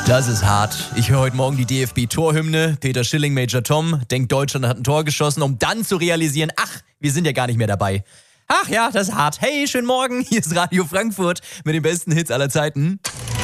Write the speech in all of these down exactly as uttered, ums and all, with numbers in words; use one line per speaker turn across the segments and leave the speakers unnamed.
Das ist hart. Ich höre heute Morgen die D F B-Torhymne, Peter Schilling, Major Tom, denkt Deutschland hat ein Tor geschossen, um dann zu realisieren, ach, wir sind ja gar nicht mehr dabei. Ach ja, das ist hart. Hey, schönen Morgen, hier ist Radio Frankfurt mit den besten Hits aller Zeiten.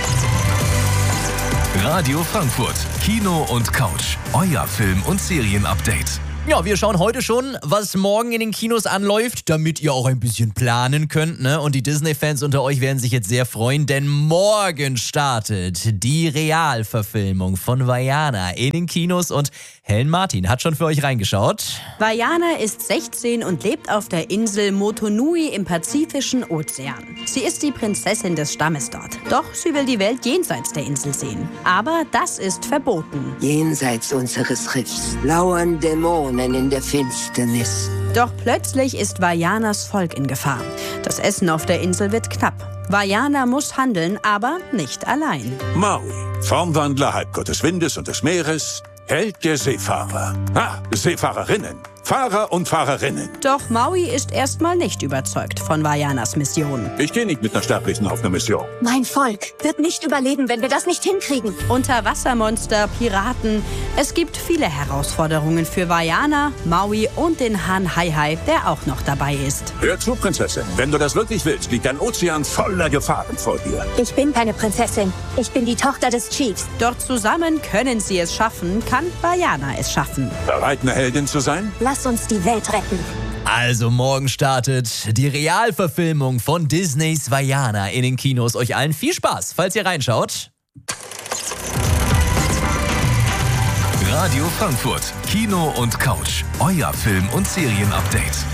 Radio Frankfurt, Kino und Couch, euer Film- und Serienupdate.
Ja, wir schauen heute schon, was morgen in den Kinos anläuft, damit ihr auch ein bisschen planen könnt, ne? Und die Disney-Fans unter euch werden sich jetzt sehr freuen, denn morgen startet die Realverfilmung von Vaiana in den Kinos und Helen Martin hat schon für euch reingeschaut.
Vaiana ist sechzehn und lebt auf der Insel Motunui im Pazifischen Ozean. Sie ist die Prinzessin des Stammes dort. Doch sie will die Welt jenseits der Insel sehen. Aber das ist verboten.
Jenseits unseres Riffs lauern Dämonen in der Finsternis.
Doch plötzlich ist Vaianas Volk in Gefahr. Das Essen auf der Insel wird knapp. Vaiana muss handeln, aber nicht allein.
Maui, Formwandler, Halbgott des Windes und des Meeres, Held der Seefahrer. Ah, Seefahrerinnen. Fahrer und Fahrerinnen.
Doch Maui ist erstmal nicht überzeugt von Vaianas Mission.
Ich gehe nicht mit einer Sterblichen auf eine Mission.
Mein Volk wird nicht überleben, wenn wir das nicht hinkriegen.
Unterwassermonster, Piraten. Es gibt viele Herausforderungen für Vaiana, Maui und den Hahn Hai-Hai, der auch noch dabei ist.
Hör zu, Prinzessin. Wenn du das wirklich willst, liegt ein Ozean voller Gefahren vor dir.
Ich bin keine Prinzessin. Ich bin die Tochter des Chiefs.
Doch zusammen können sie es schaffen, kann Vaiana es schaffen.
Bereit, eine Heldin zu sein?
Lass uns die Welt retten.
Also morgen startet die Realverfilmung von Disneys Vaiana in den Kinos. Euch allen viel Spaß, falls ihr reinschaut.
Radio Frankfurt, Kino und Couch, euer Film- und Serienupdate.